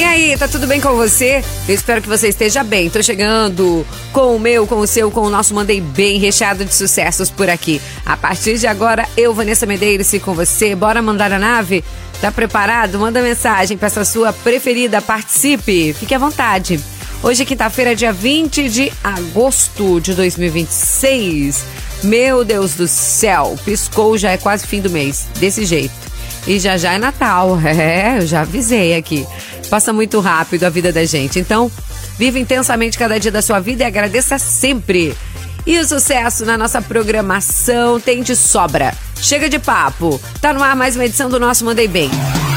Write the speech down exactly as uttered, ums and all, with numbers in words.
E aí, tá tudo bem com você? Eu espero que você esteja bem. Tô chegando com o meu, com o seu, com o nosso Mandei Bem, recheado de sucessos por aqui. A partir de agora, eu, Vanessa Medeiros, e com você. Bora mandar a nave? Tá preparado? Manda mensagem pra essa sua preferida, participe. Fique à vontade. Hoje é quinta-feira, dia vinte de agosto de dois mil e vinte e seis. Meu Deus do céu, piscou, já é quase fim do mês. Desse jeito. E já já é Natal. É, eu já avisei aqui. Passa muito rápido a vida da gente. Então, viva intensamente cada dia da sua vida e agradeça sempre. E o sucesso na nossa programação tem de sobra. Chega de papo. Tá no ar mais uma edição do nosso Mandei Bem.